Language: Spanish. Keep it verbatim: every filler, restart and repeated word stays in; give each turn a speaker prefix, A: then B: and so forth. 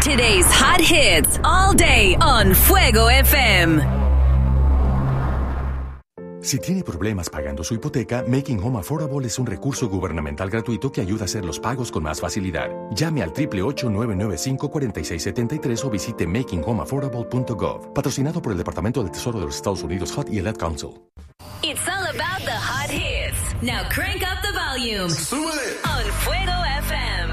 A: Today's hot hits all day on Fuego F M.
B: Si tiene problemas pagando su hipoteca, Making Home Affordable es un recurso gubernamental gratuito que ayuda a hacer los pagos con más facilidad. Llame al ocho ocho ocho, nueve nueve cinco, cuatro seis siete tres o visite making home affordable punto gov. Patrocinado por el Departamento del Tesoro de los Estados Unidos, H U D y el Ad Council.
A: It's all about the hot hits. Now crank up the volume.
C: ¡Súbele!
A: On Fuego F M.